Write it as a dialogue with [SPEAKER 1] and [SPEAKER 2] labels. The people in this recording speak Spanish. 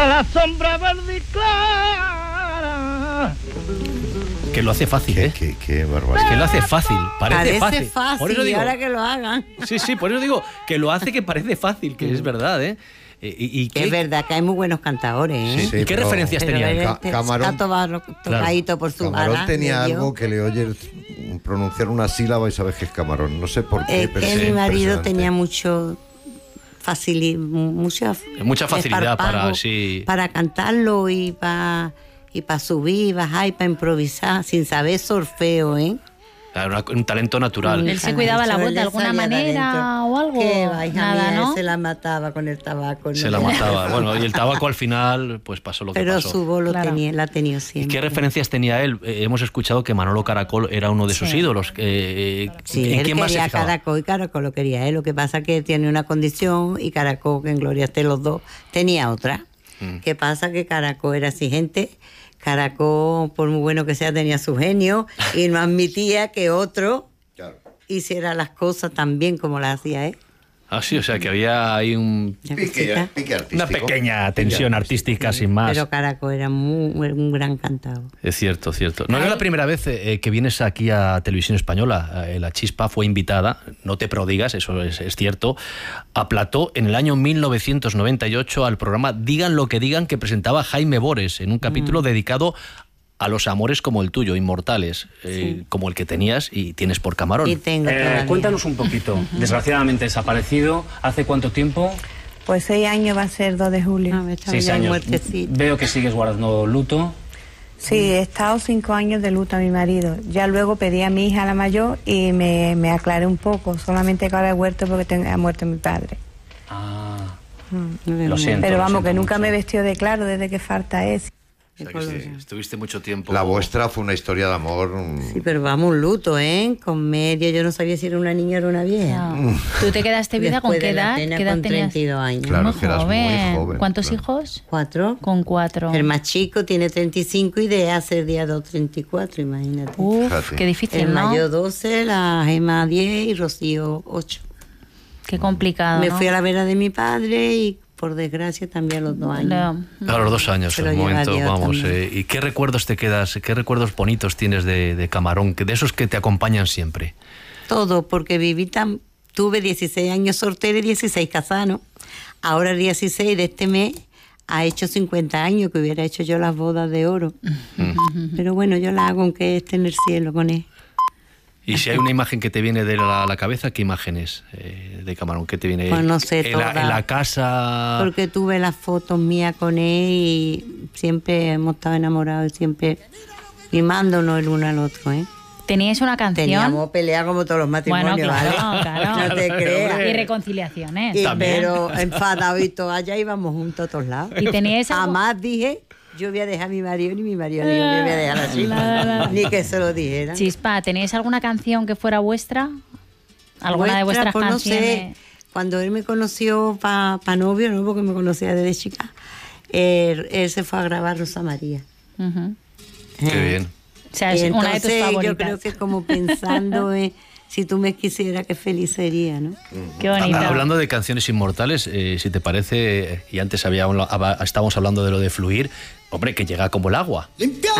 [SPEAKER 1] Tras la sombra verde y clara.
[SPEAKER 2] Que lo hace fácil, ¿eh?
[SPEAKER 3] Qué barbaridad.
[SPEAKER 2] Es que lo hace fácil, parece fácil. Por eso digo,
[SPEAKER 4] ahora que lo hagan.
[SPEAKER 2] Sí, por eso digo que lo hace que parece fácil, que es verdad, ¿eh?
[SPEAKER 4] Es verdad que hay muy buenos cantadores, ¿eh?
[SPEAKER 2] Sí, ¿y qué referencias tenía él?
[SPEAKER 3] Camarón,
[SPEAKER 4] está tocadito por su
[SPEAKER 3] Camarón
[SPEAKER 4] bala,
[SPEAKER 3] tenía algo que le oyes pronunciar una sílaba y sabes que es Camarón. No sé por qué.
[SPEAKER 4] Es que mi marido tenía mucha
[SPEAKER 2] facilidad
[SPEAKER 4] para cantarlo y para subir y bajar y para improvisar sin saber solfeo, ¿eh?
[SPEAKER 2] Un talento natural.
[SPEAKER 5] ¿Él se cuidaba la voz de alguna manera o algo?
[SPEAKER 4] Qué va, hija
[SPEAKER 5] Nada,
[SPEAKER 4] mía,
[SPEAKER 5] ¿no?
[SPEAKER 4] Se la mataba con el tabaco.
[SPEAKER 2] Se la mataba. Bueno, y el tabaco al final, pues pasó lo que pasó.
[SPEAKER 4] Pero su voz la ha tenido siempre.
[SPEAKER 2] ¿Y qué referencias tenía él? Hemos escuchado que Manolo Caracol era uno de sus ídolos.
[SPEAKER 4] Sí,
[SPEAKER 2] ¿en
[SPEAKER 4] él
[SPEAKER 2] quién más se
[SPEAKER 4] quería
[SPEAKER 2] fijaba?
[SPEAKER 4] Caracol y Caracol lo quería él. Lo que pasa es que tiene una condición y Caracol, que en gloria esté los dos, tenía otra. ¿Qué pasa? Que Caracol era exigente. Caracol, por muy bueno que sea, tenía su genio y no admitía que otro hiciera las cosas tan bien como las hacía él.
[SPEAKER 2] Ah, sí, o sea que había ahí
[SPEAKER 3] pique artístico.
[SPEAKER 2] Una pequeña tensión artística, sin más.
[SPEAKER 4] Pero Caracol era un gran cantador.
[SPEAKER 2] Es cierto. No es la primera vez que vienes aquí a Televisión Española. La Chispa fue invitada, no te prodigas, eso es cierto, a plató en el año 1998 al programa Digan lo que digan, que presentaba Jaime Bores, en un capítulo dedicado a los amores como el tuyo, inmortales, como el que tenías y tienes por Camarón.
[SPEAKER 4] Y tengo
[SPEAKER 6] cuéntanos un poquito. Desgraciadamente desaparecido. ¿Hace cuánto tiempo?
[SPEAKER 4] Pues 6 años va a ser 2 de julio.
[SPEAKER 6] 6 años. Veo que sigues guardando luto.
[SPEAKER 7] Sí, he estado 5 años de luto a mi marido. Ya luego pedí a mi hija, la mayor, y me aclaré un poco. Solamente que ahora he muerto porque ha muerto mi padre.
[SPEAKER 6] Lo siento.
[SPEAKER 7] Pero vamos, que nunca
[SPEAKER 6] mucho.
[SPEAKER 7] me he vestido de claro desde que falta es.
[SPEAKER 2] O sea que sí, estuviste mucho tiempo.
[SPEAKER 3] La vuestra fue una historia de amor.
[SPEAKER 4] Sí, pero vamos, un luto, ¿eh? Con medio, yo no sabía si era una niña o era una vieja.
[SPEAKER 5] No. ¿Tú te quedaste viuda con qué edad? ¿Qué edad
[SPEAKER 4] con
[SPEAKER 5] tenías?
[SPEAKER 4] 32 años.
[SPEAKER 3] Claro, que eras muy joven.
[SPEAKER 5] ¿Cuántos hijos?
[SPEAKER 4] 4.
[SPEAKER 5] Con 4.
[SPEAKER 4] El más chico tiene 35 y de hace el día 2, 34, imagínate.
[SPEAKER 5] Uf, qué difícil,
[SPEAKER 4] el
[SPEAKER 5] ¿no?
[SPEAKER 4] mayor 12, la Gema 10 y Rocío 8.
[SPEAKER 5] Qué complicado,
[SPEAKER 4] Me
[SPEAKER 5] ¿no?
[SPEAKER 4] fui a la vera de mi padre y por desgracia también a los 2 años.
[SPEAKER 2] A los 2 años, en el momento, vamos.
[SPEAKER 4] también.
[SPEAKER 2] ¿Y qué recuerdos te quedas, qué recuerdos bonitos tienes de Camarón, de esos que te acompañan siempre?
[SPEAKER 4] Todo, porque tuve 16 años soltera y 16 casados, ¿no? Ahora el 16 de este mes ha hecho 50 años que hubiera hecho yo las bodas de oro. Pero bueno, yo la hago aunque esté en el cielo con él.
[SPEAKER 2] Y si hay una imagen que te viene de la cabeza, ¿qué imagen es de Camarón? ¿Qué te viene?
[SPEAKER 4] Pues no sé,
[SPEAKER 2] en la casa.
[SPEAKER 4] Porque tuve las fotos mías con él y siempre hemos estado enamorados y siempre mimándonos el uno al otro, ¿eh?
[SPEAKER 5] ¿Teníais una canción?
[SPEAKER 4] Teníamos pelea como todos los matrimonios,
[SPEAKER 5] bueno, claro,
[SPEAKER 4] ¿vale?
[SPEAKER 5] claro.
[SPEAKER 4] No te creas.
[SPEAKER 5] Y reconciliaciones.
[SPEAKER 4] Pero enfadados y toalla íbamos juntos a todos lados.
[SPEAKER 5] ¿Y teníais algo?
[SPEAKER 4] Jamás dije, yo voy a dejar a mi marido, ni mi marido ni yo me voy a dejar a Chispa. Ni que se lo dijera.
[SPEAKER 5] Chispa, ¿tenéis alguna canción que fuera vuestra? ¿Alguna de vuestras
[SPEAKER 4] pues
[SPEAKER 5] canciones?
[SPEAKER 4] No sé, cuando él me conoció para novio, ¿no? Porque me conocía desde chica, él se fue a grabar Rosa María.
[SPEAKER 2] Qué bien.
[SPEAKER 5] O sea, es una de tus favoritas.
[SPEAKER 4] Yo creo que como pensando en si tú me quisieras, qué feliz sería, ¿no?
[SPEAKER 5] Qué bonito.
[SPEAKER 2] Hablando de canciones inmortales, si te parece, y antes estábamos hablando de lo de fluir, hombre, que llega como el agua.
[SPEAKER 1] Limpia